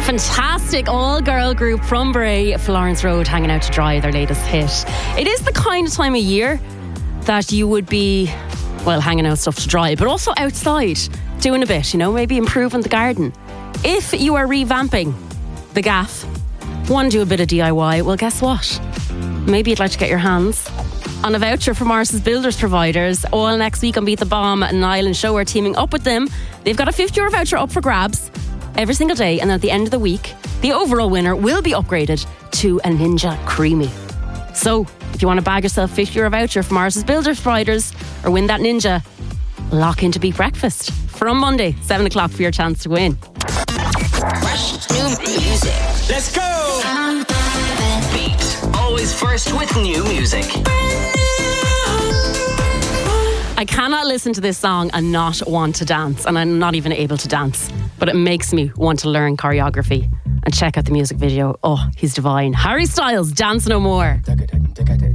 Fantastic all-girl group from Bray, Florence Road, hanging out to dry, their latest hit. It is the kind of time of year that you would be, well, hanging out stuff to dry, but also outside, doing a bit, maybe improving the garden. If you are revamping the gaff, want to do a bit of DIY, well, guess what? Maybe you'd like to get your hands on a voucher from Morris's Builders Providers. All next week on Beat the Bomb and Niall and Show are teaming up with them. They've got a €50 voucher up for grabs every single day, and then at the end of the week, the overall winner will be upgraded to a Ninja Creamy. So, if you want to bag yourself a €50 voucher from Morris's Builders Providers or win that Ninja, lock into Beat Breakfast from Monday, 7 o'clock for your chance to win. Fresh new music. Let's go! Beat. Always first with new music. I cannot listen to this song and not want to dance, and I'm not even able to dance, but it makes me want to learn choreography and check out the music video. Oh, he's divine. Harry Styles, Dance No More.